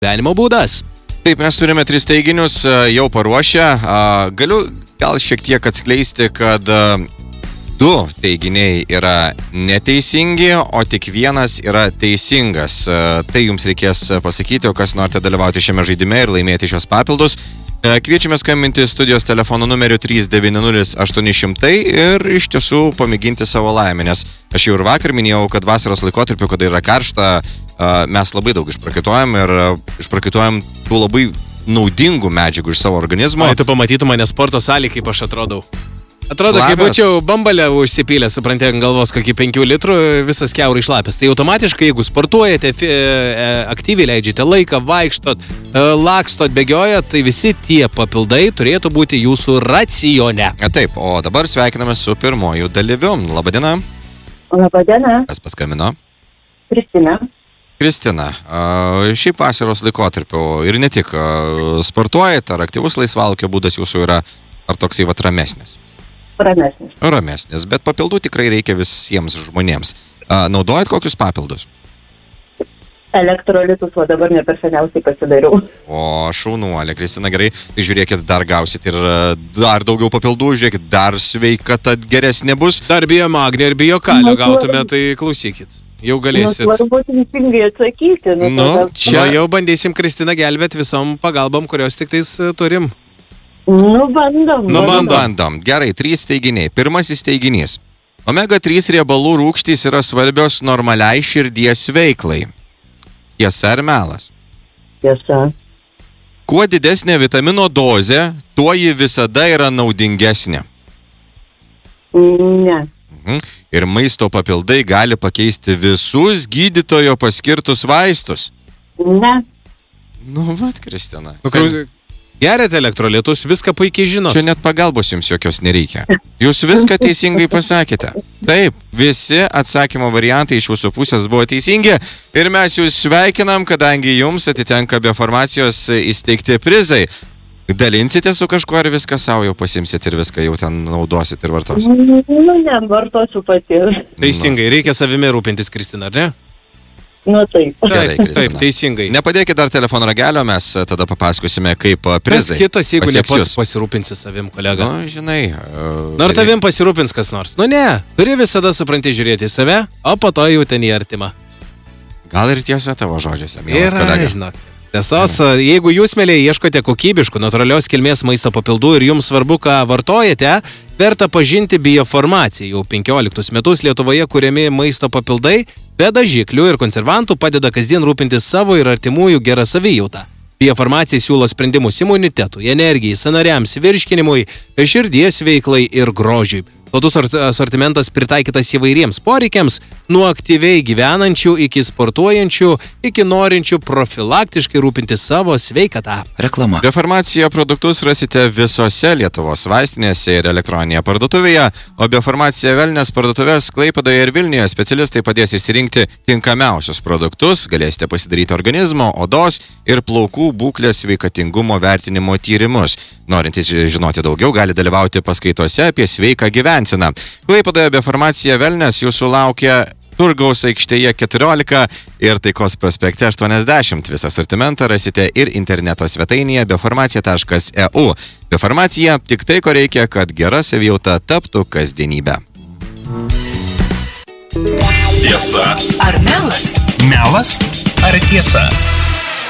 gyvenimo būdas. Taip, mes turime 3 teiginius jau paruošę. Galiu gal šiek tiek atskleisti, kad 2 teiginiai yra neteisingi, o tik 1 yra teisingas. Tai jums reikės pasakyti, o kas norite dalyvauti šiame žaidime ir laimėti šios papildus. Kviečiame skambinti studijos telefono numeriu 390-800 ir iš tiesų pamėginti savo laimę, nes aš jau ir vakar minėjau, kad vasaros laikotarpiu, kada yra karšta, mes labai daug išprakaituojam ir išprakaituojam tų labai naudingų medžiagų iš savo organizmo. Tu pamatytum mane sporto salį, kaip aš atrodau. Atrodo, kaip būčiau bambalę užsipylęs, suprantate, ant galvos kokį 5 litrų, visas kiaurai išlapęs. Tai automatiškai, jeigu sportuojate, aktyviai leidžiate laiką, vaikštot, lakstot, bėgiojat, tai visi tie papildai turėtų būti jūsų racione. Taip, o dabar sveikiname su pirmoju dalyviu. Labadiena. Labadiena. Kas paskambino? Kristina. Kristina, šiaip vasaros laikotarpiu ir ne tik sportuojate, ar aktyvus laisvalaikio būdas jūsų yra, ar toksai ramesnis? Ramesnis, bet papildų tikrai reikia visiems žmonėms. Naudojat kokius papildus? Elektrolitus, o dabar ne per seniausiai pasidariau. O, šaunuolė, Kristina, gerai. Tai žiūrėkit, dar gausit ir dar daugiau papildų, žiūrėkit, dar sveikata geresnė bus. Dar biomagnio ir biokalio gautume, tai klausykit. Jau galėsit. Svarbu teisingai atsakyti. Čia jau bandysim Kristiną gelbėti visom pagalbom, kurios tik tais turim. Bandom. Gerai, 3 teiginiai. Pirmasis teiginys. Omega-3 riebalų rūgštys yra svarbios normaliai širdies veiklai. Tiesa ar melas? Tiesa. Kuo didesnė vitamino dozė, tuo ji visada yra naudingesnė. Ne. Ir maisto papildai gali pakeisti visus gydytojo paskirtus vaistus. Ne. Vat, Kristina. Geriate elektrolitus, viską puikiai žinot. Čia net pagalbos jums jokios nereikia. Jūs viską teisingai pasakėte. Taip, visi atsakymo variantai iš jūsų pusės buvo teisingi ir mes jūs sveikinam, kadangi jums atitenka Biofarmacijos įsteigti prizai. Dalinsite su kažkuo ar viską savo jau pasimsit ir viską jau ten naudosit ir vartosit? Ne, vartosiu pati. Teisingai, reikia savimi rūpintis, Kristina, ar ne? Taip. Gerai, taip, teisingai. Nepadėkit dar telefono ragelio, mes tada papasakosime, kaip prizai. Kas kitas, jeigu ne pats pasirūpinsi savim, kolega? Žinai. Ar tavim pasirūpins kas nors? Ne, turi visada supranti žiūrėti į save, o po to jau ten į artimą. Gal ir tiesa tavo žodžiuose, mielas kolega. Žinok. Tiesos, jeigu jūs, mėlyje, ieškote kokybiškų, natūralios kilmės maisto papildų ir jums svarbu, ką vartojate, verta pažinti Biofarmaciją. Jau 15 metus Lietuvoje kuriami maisto papildai be dažiklių ir konservantų padeda kasdien rūpintis savo ir artimųjų gerą savijautą. Biofarmacija siūlo sprendimus imunitetui, energijai, sąnariams, virškinimui, širdies veiklai ir grožiui. Platus asortimentas pritaikytas įvairiems poreikiams, nuo aktyviai gyvenančių iki sportuojančių, iki norinčių profilaktiškai rūpinti savo sveikatą. Reklama. Biofarmacija produktus rasite visose Lietuvos vaistinėse ir elektroninėje parduotuvėje, o Biofarmacija Velnes parduotuvės Klaipėdoje ir Vilniuje specialistai padės išsirinkti tinkamiausius produktus, galėsite pasidaryti organizmo, odos ir plaukų būklės sveikatingumo vertinimo tyrimus. Norintys žinoti daugiau, gali dalyvauti paskaitose apie sveiką gyvenseną. Klaipėdoje Biofarmacija Velnes jūsų laukia Turgaus aikštėje 14 ir Taikos prospekte 80. Visą asortimentą rasite ir interneto svetainėje biofarmacija.eu. Biofarmacija – tik tai, ko reikia, kad gera savijauta taptų kasdienybę. Tiesa ar melas? Melas ar tiesa?